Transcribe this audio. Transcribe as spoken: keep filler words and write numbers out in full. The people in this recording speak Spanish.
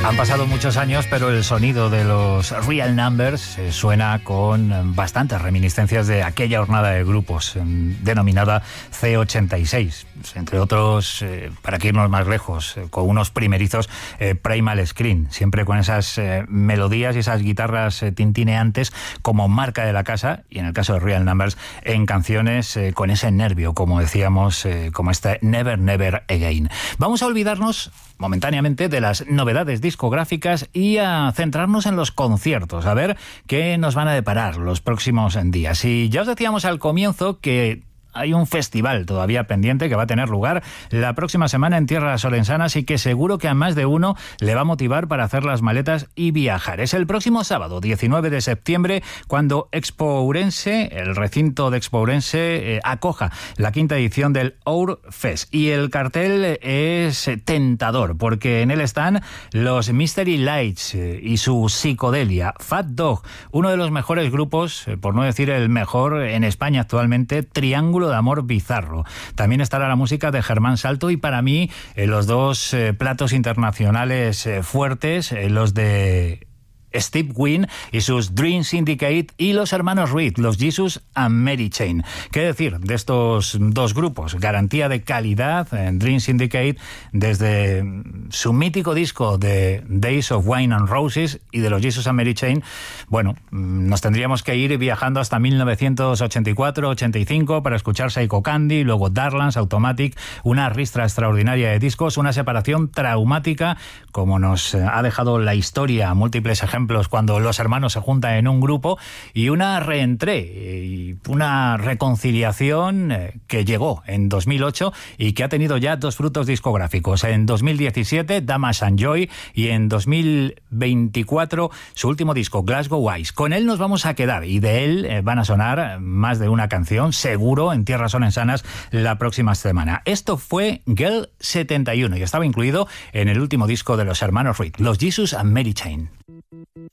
Han pasado muchos años, pero el sonido de los Real Numbers eh, suena con bastantes reminiscencias de aquella hornada de grupos eh, denominada C ochenta y seis. Entre otros, eh, para que irnos más lejos, eh, con unos primerizos eh, Primal Scream, siempre con esas eh, melodías y esas guitarras eh, tintineantes como marca de la casa, y en el caso de Real Numbers, en canciones eh, con ese nervio, como decíamos, eh, como este Never Never Again. Vamos a olvidarnos momentáneamente de las novedades discográficas y a centrarnos en los conciertos, a ver qué nos van a deparar los próximos días. Y ya os decíamos al comienzo que hay un festival todavía pendiente que va a tener lugar la próxima semana en tierras olensanas y que seguro que a más de uno le va a motivar para hacer las maletas y viajar. Es el próximo sábado, diecinueve de septiembre, cuando Expo Ourense, el recinto de Expo Ourense, eh, acoja la quinta edición del Our Fest. Y el cartel es tentador, porque en él están los Mystery Lights eh, y su psicodelia, Fat Dog, uno de los mejores grupos, eh, por no decir el mejor en España actualmente, Triángulo de Amor Bizarro. También estará la música de Germán Salto y para mí eh, los dos eh, platos internacionales eh, fuertes, eh, los de Steve Wynn y sus Dream Syndicate y los hermanos Reed, los Jesus and Mary Chain. ¿Qué decir de estos dos grupos? Garantía de calidad en Dream Syndicate desde su mítico disco de Days of Wine and Roses, y de los Jesus and Mary Chain, bueno, nos tendríamos que ir viajando hasta mil novecientos ochenta y cuatro ochenta y cinco para escuchar Psycho Candy, luego Darklands, Automatic, una ristra extraordinaria de discos, una separación traumática como nos ha dejado la historia, múltiples ejemplos cuando los hermanos se juntan en un grupo, y una reentré y una reconciliación que llegó en dos mil ocho y que ha tenido ya dos frutos discográficos. En dos mil diecisiete, Damas and Joy, y en dos mil veinticuatro su último disco, Glasgow Wise. Con él nos vamos a quedar y de él van a sonar más de una canción, seguro, en tierras olensanas la próxima semana. Esto fue Girl setenta y uno y estaba incluido en el último disco de los hermanos Reed, los Jesus and Mary Chain.